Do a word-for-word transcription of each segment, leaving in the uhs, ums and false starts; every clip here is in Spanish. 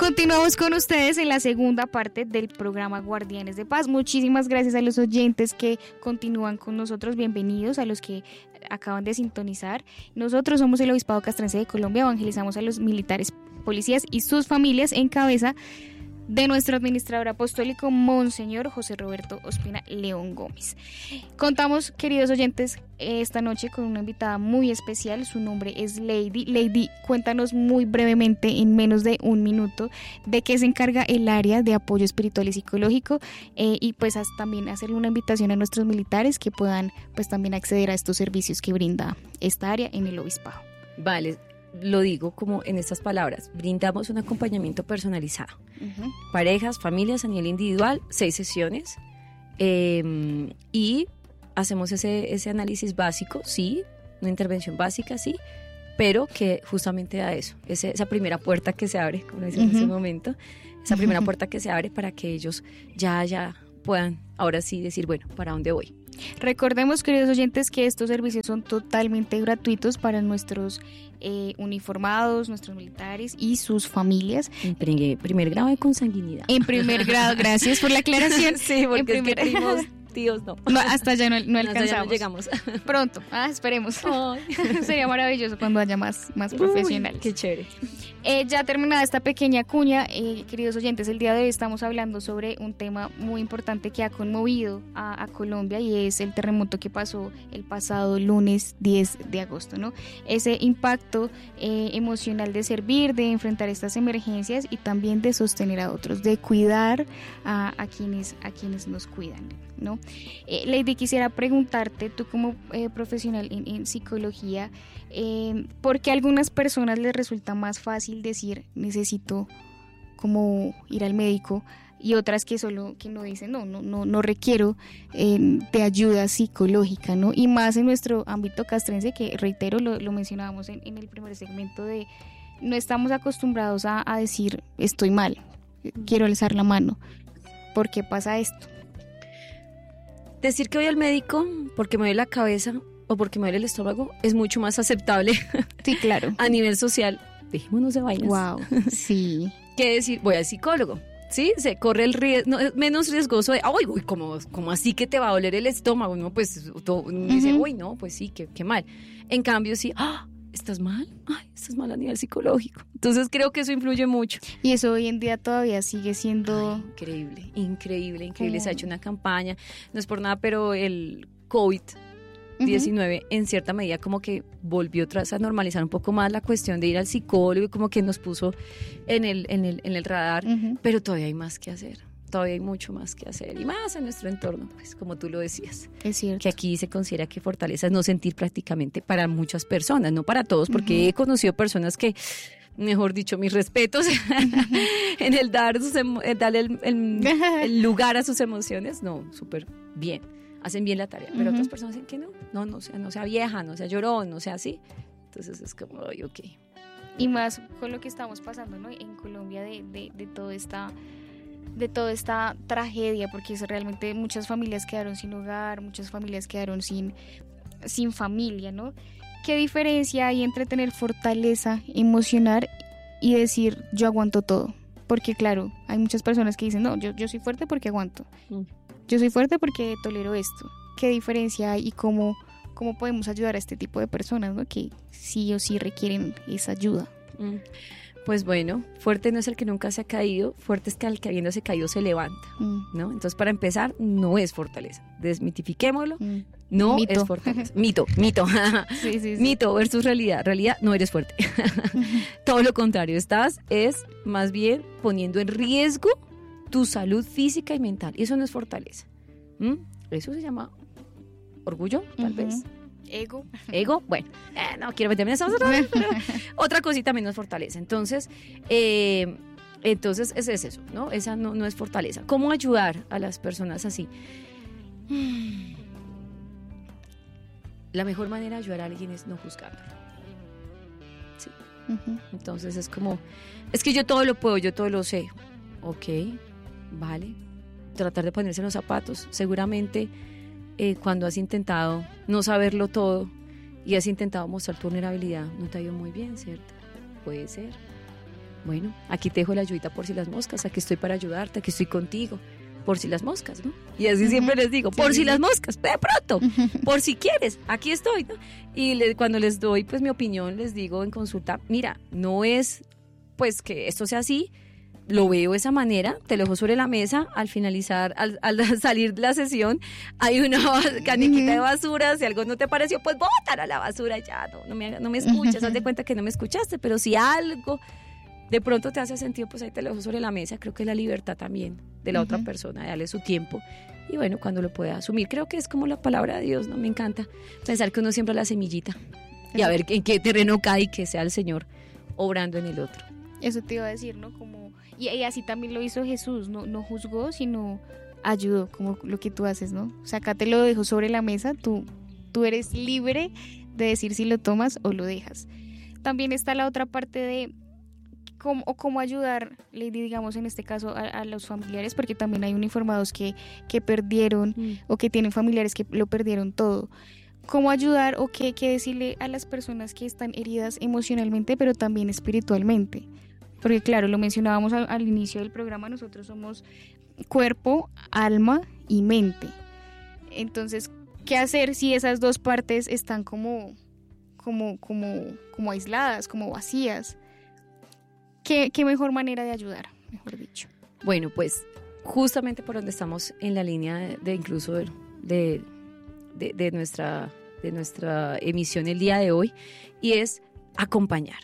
Continuamos con ustedes en la segunda parte del programa Guardianes de Paz. Muchísimas gracias a los oyentes que continúan con nosotros. Bienvenidos a los que acaban de sintonizar. Nosotros somos el Obispado Castrense de Colombia. Evangelizamos a los militares, policías y sus familias en cabeza de nuestro administrador apostólico, Monseñor José Roberto Ospina León Gómez. Contamos, queridos oyentes, esta noche con una invitada muy especial. Su nombre es Lady. Lady, cuéntanos muy brevemente, en menos de un minuto, de qué se encarga el área de apoyo espiritual y psicológico, eh, y pues haz, también hacerle una invitación a nuestros militares que puedan pues también acceder a estos servicios que brinda esta área en el Obispado. Vale. Lo digo como en estas palabras, brindamos un acompañamiento personalizado. Uh-huh. Parejas, familias a nivel individual, seis sesiones, eh, y hacemos ese, ese análisis básico, sí, una intervención básica, sí, pero que justamente da eso, ese, esa primera puerta que se abre, como decía uh-huh. en ese momento, esa primera uh-huh. puerta que se abre para que ellos ya, ya puedan ahora sí decir, bueno, ¿para dónde voy? Recordemos, queridos oyentes, que estos servicios son totalmente gratuitos para nuestros eh, uniformados, nuestros militares y sus familias. En primer, primer grado de consanguinidad. En primer grado, gracias por la aclaración. Sí, porque en primer... es que primos, tíos, no. no. Hasta allá no, no alcanzamos. Hasta allá no llegamos. Pronto, ah, esperemos. Sería maravilloso cuando haya más, más profesionales. Uy, qué chévere. Eh, ya terminada esta pequeña cuña, eh, queridos oyentes, el día de hoy estamos hablando sobre un tema muy importante que ha conmovido a, a Colombia, y es el terremoto que pasó el pasado lunes diez de agosto, ¿no? Ese impacto eh, emocional de servir, de enfrentar estas emergencias y también de sostener a otros, de cuidar a, a, quienes, a quienes nos cuidan, ¿no? Eh, Lady, quisiera preguntarte, tú como eh, profesional en, en psicología, eh, ¿por qué a algunas personas les resulta más fácil decir necesito como ir al médico, y otras que solo que no dicen no, no, no, no requiero eh, de ayuda psicológica, ¿no? Y más en nuestro ámbito castrense, que reitero, lo, lo mencionábamos en, en el primer segmento, de no estamos acostumbrados a, a decir estoy mal, quiero alzar la mano. ¿Por qué pasa esto? Decir que voy al médico porque me duele la cabeza o porque me duele el estómago es mucho más aceptable. Sí, claro. A nivel social. Dejémonos de vainas. Wow, sí. ¿Qué decir? Voy al psicólogo. Sí, se corre el riesgo, no, es menos riesgoso de, uy, uy, ¿cómo, ¿cómo así que te va a doler el estómago? No, pues, todo, uh-huh. dice, uy, no, pues sí, qué, qué mal. En cambio, sí, ah, ¿estás mal? Ay, estás mal a nivel psicológico. Entonces creo que eso influye mucho. Y eso hoy en día todavía sigue siendo... Ay, increíble, increíble, increíble. Oh. Se ha hecho una campaña, no es por nada, pero el COVID diecinueve uh-huh. en cierta medida como que volvió otra vez a normalizar un poco más la cuestión de ir al psicólogo, y como que nos puso en el, en el, en el radar, uh-huh. pero todavía hay más que hacer, todavía hay mucho más que hacer, y más en nuestro entorno, pues como tú lo decías, es cierto, que aquí se considera que fortaleza es no sentir prácticamente para muchas personas, no para todos, porque uh-huh. he conocido personas que, mejor dicho, mis respetos en el dar sus emo- darle el, el, el lugar a sus emociones, no, súper bien, hacen bien la tarea, pero uh-huh. otras personas dicen que no, no, no sea, no sea vieja, no sea llorón, no sea así. Entonces es como, ay, ok. Y más con lo que estamos pasando, ¿no? En Colombia de, de, de toda esta, de toda esta tragedia, porque es realmente muchas familias quedaron sin hogar, muchas familias quedaron sin, sin familia, ¿no? ¿Qué diferencia hay entre tener fortaleza emocional y decir yo aguanto todo? Porque claro, hay muchas personas que dicen, no, yo, yo soy fuerte porque aguanto. Mm. Yo soy fuerte porque tolero esto. ¿Qué diferencia hay y cómo, cómo podemos ayudar a este tipo de personas, ¿no? Que sí o sí requieren esa ayuda? Mm. Pues bueno, fuerte no es el que nunca se ha caído, fuerte es que al que habiéndose caído se levanta, mm. ¿no? Entonces, para empezar, no es fortaleza. Desmitifiquémoslo, mm. no mito. Es fortaleza. Mito, mito. Sí, sí, sí. Mito versus realidad. Realidad, no eres fuerte. Todo lo contrario, estás es más bien poniendo en riesgo tu salud física y mental. Y eso no es fortaleza. ¿Mm? Eso se llama orgullo, tal uh-huh. vez. Ego. Ego, bueno, eh, no quiero meterme en eso, pero otra cosita menos fortaleza. Entonces, eh, entonces ese es eso, ¿no? Esa no, no es fortaleza. ¿Cómo ayudar a las personas así? La mejor manera de ayudar a alguien es no juzgándolo. Sí. Uh-huh. Entonces es como, es que yo todo lo puedo, yo todo lo sé. Ok, vale. Tratar de ponerse en los zapatos. Seguramente eh, cuando has intentado no saberlo todo y has intentado mostrar tu vulnerabilidad, no te ha ido muy bien, ¿cierto? Puede ser. bueno, aquí te dejo la ayudita por si las moscas, aquí estoy para ayudarte, aquí estoy contigo, por si las moscas, ¿no? Y así uh-huh. siempre les digo, por sí. si las moscas, de pronto, uh-huh. por si quieres, aquí estoy, ¿no? Y le, cuando les doy pues mi opinión, les digo en consulta, mira, no es pues que esto sea así, lo veo de esa manera, te lo dejo sobre la mesa, al finalizar, al, al salir de la sesión, hay una canequita de basura, si algo no te pareció, pues bótala a la basura, ya, no, no me, no me escuchas, haz de cuenta que no me escuchaste, pero si algo de pronto te hace sentido, pues ahí te lo dejo sobre la mesa, creo que es la libertad también de la uh-huh. otra persona, de darle su tiempo, y bueno, cuando lo pueda asumir, creo que es como la palabra de Dios, ¿no? Me encanta pensar que uno siembra la semillita, y a ver en qué terreno cae y que sea el Señor obrando en el otro. Eso te iba a decir, ¿no? Como y, y así también lo hizo Jesús, no, no juzgó, sino ayudó, como lo que tú haces, ¿no? O sea, acá te lo dejo sobre la mesa, tú, tú eres libre de decir si lo tomas o lo dejas. También está la otra parte de cómo, o cómo ayudar, digamos en este caso, a, a los familiares, porque también hay uniformados que, que perdieron mm. o que tienen familiares que lo perdieron todo. ¿Cómo ayudar o qué, qué decirle a las personas que están heridas emocionalmente, pero también espiritualmente? Porque claro, lo mencionábamos al, al inicio del programa, nosotros somos cuerpo, alma y mente. Entonces, ¿qué hacer si esas dos partes están como, como, como, como aisladas, como vacías? ¿Qué, qué mejor manera de ayudar, mejor dicho? Bueno, pues justamente por donde estamos en la línea de, de incluso de, de, de, de, nuestra, de nuestra emisión el día de hoy, y es acompañar.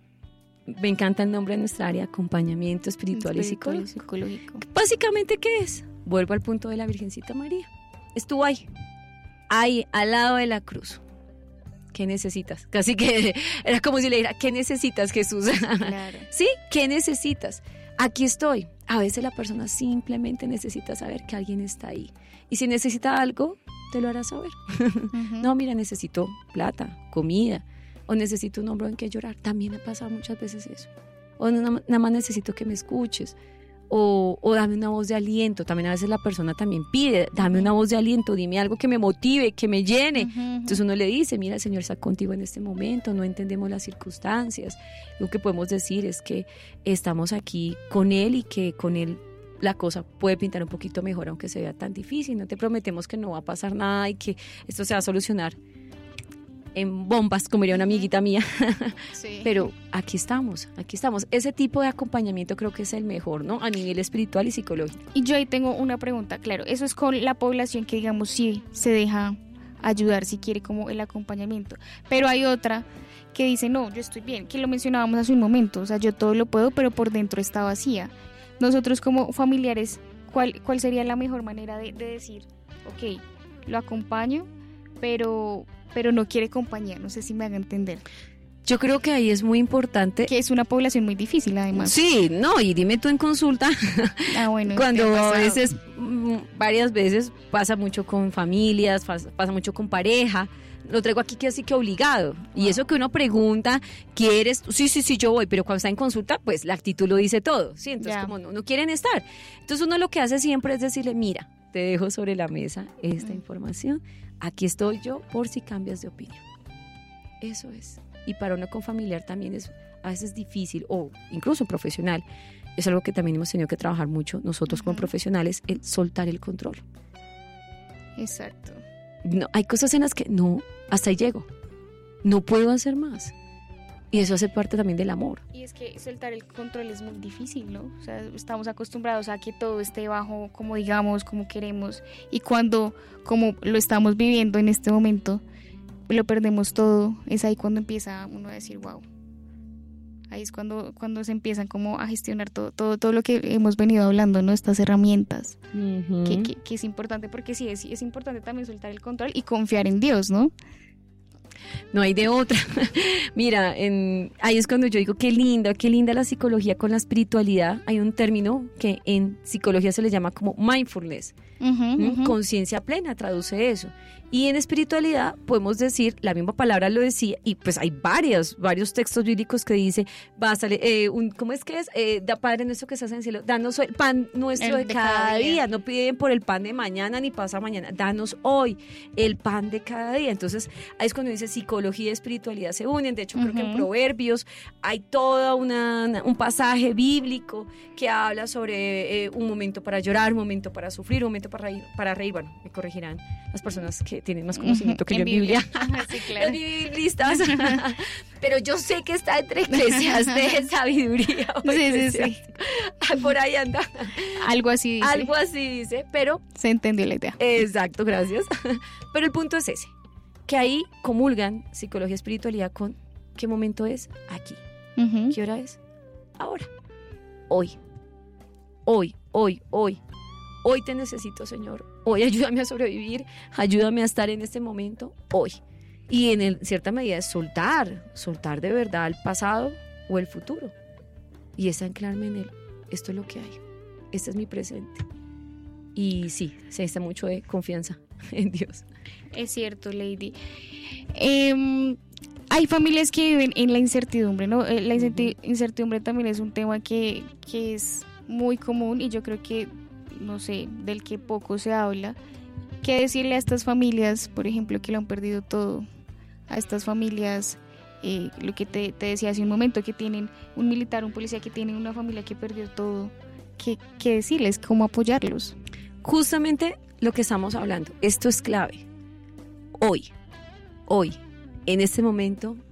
Me encanta el nombre de nuestra área, acompañamiento espiritual, espiritual y psicológico. psicológico. Básicamente, ¿qué es? Vuelvo al punto de la Virgencita María. Estuvo ahí, ahí, al lado de la cruz. ¿Qué necesitas? Casi que era como si le dijera, ¿qué necesitas, Jesús? Claro. ¿Sí? ¿Qué necesitas? Aquí estoy. A veces la persona simplemente necesita saber que alguien está ahí. Y si necesita algo, te lo hará saber. Uh-huh. No, mira, necesito plata, comida, o necesito un hombro en que llorar. También me ha pasado muchas veces eso. O nada, nada más necesito que me escuches. O, o dame una voz de aliento. También a veces la persona también pide, dame una voz de aliento, dime algo que me motive, que me llene. Uh-huh. Entonces uno le dice, mira, el Señor está contigo en este momento, no entendemos las circunstancias. Lo que podemos decir es que estamos aquí con Él y que con Él la cosa puede pintar un poquito mejor, aunque se vea tan difícil. No te prometemos que no va a pasar nada y que esto se va a solucionar en bombas, como diría una amiguita mía. Sí. Pero aquí estamos, aquí estamos. Ese tipo de acompañamiento creo que es el mejor, ¿no? A nivel espiritual y psicológico. Y yo ahí tengo una pregunta, claro, eso es con la población que, digamos, sí se deja ayudar, si quiere como el acompañamiento. Pero hay otra que dice, no, yo estoy bien, que lo mencionábamos hace un momento, o sea, yo todo lo puedo, pero por dentro está vacía. Nosotros como familiares, ¿cuál, cuál sería la mejor manera de, de decir, ok, lo acompaño, pero... pero no quiere compañía? No sé si me haga entender. Yo creo que ahí es muy importante. Que es una población muy difícil, además. Sí, no, y dime tú en consulta. Ah, bueno. Cuando a veces, varias veces, pasa mucho con familias, pasa mucho con pareja. Lo traigo aquí que así que obligado. Y eso que uno pregunta, ¿quieres? Sí, sí, sí, yo voy. Pero cuando está en consulta, pues la actitud lo dice todo. Sí, entonces ya. Como no, no quieren estar. Entonces uno lo que hace siempre es decirle, mira, te dejo sobre la mesa esta mm. información. Aquí estoy yo por si cambias de opinión. Eso es. Y para uno con familiar también es a veces difícil, o incluso profesional, es algo que también hemos tenido que trabajar mucho nosotros uh-huh. como profesionales, el soltar el control. Exacto. No, hay cosas en las que no, hasta ahí llego. No puedo hacer más. Y eso hace parte también del amor. Y es que soltar el control es muy difícil, ¿no? O sea, estamos acostumbrados a que todo esté bajo, como digamos, como queremos. Y cuando, como lo estamos viviendo en este momento, lo perdemos todo. Es ahí cuando empieza uno a decir, wow. Ahí es cuando, cuando se empiezan como a gestionar todo, todo, todo lo que hemos venido hablando, ¿no? Estas herramientas. Uh-huh. que, que, que es importante, porque sí, es, es importante también soltar el control y confiar en Dios, ¿no? No hay de otra. Mira, en, ahí es cuando yo digo qué linda, qué linda la psicología con la espiritualidad. Hay un término que en psicología se le llama como mindfulness. Uh-huh, uh-huh. Conciencia plena, traduce eso. Y en espiritualidad podemos decir, la misma palabra lo decía, y pues hay varios, varios textos bíblicos que dice, bástale, eh, un, ¿cómo es que es? Eh, da Padre nuestro que estás en el cielo, danos el pan nuestro de, de cada, cada día. día, no piden por el pan de mañana ni pasa mañana, danos hoy el pan de cada día. Entonces ahí es cuando dice psicología y espiritualidad se unen. De hecho, uh-huh. creo que en Proverbios hay todo una, un pasaje bíblico que habla sobre eh, un momento para llorar, un momento para sufrir, un momento para reír, para reír. Bueno, me corregirán las personas que tienen más conocimiento uh-huh. que en yo en Biblia, Biblia. Sí, claro. Los biblistas, pero yo sé que está entre Eclesiastes, sabiduría, sí, sí, sí. Por ahí anda. Algo así dice. Algo así dice, pero se entendió la idea. Exacto, gracias. Pero el punto es ese, que ahí comulgan psicología y espiritualidad con ¿qué momento es? Aquí. Uh-huh. ¿Qué hora es? Ahora. Hoy. Hoy, hoy, hoy. Hoy te necesito, Señor. Hoy ayúdame a sobrevivir, ayúdame a estar en este momento, hoy. Y en el, cierta medida es soltar, soltar de verdad el pasado o el futuro. Y es anclarme en él. Esto es lo que hay. Este es mi presente. Y sí, se necesita mucho de confianza en Dios. Es cierto, Lady. Eh, hay familias que viven en la incertidumbre, ¿no? La incertidumbre también es un tema que, que es muy común y yo creo que no sé, del que poco se habla. ¿Qué decirle a estas familias, por ejemplo, que lo han perdido todo? A estas familias, eh, lo que te, te decía hace un momento, que tienen un militar, un policía, que tienen una familia que perdió todo. ¿Qué, qué decirles? ¿Cómo apoyarlos? Justamente lo que estamos hablando. Esto es clave. Hoy, hoy, en este momento,